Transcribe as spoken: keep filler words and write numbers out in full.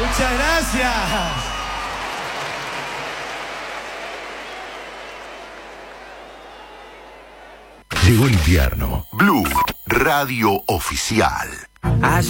Muchas gracias. Llegó el invierno. Blue, radio oficial. As